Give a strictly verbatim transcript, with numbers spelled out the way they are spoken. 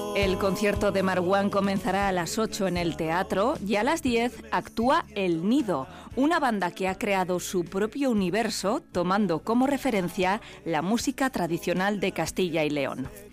El concierto de Marwan comenzará a las ocho en el teatro y a las diez actúa El Nido, una banda que ha creado su propio universo tomando como referencia la música tradicional de Castilla y León.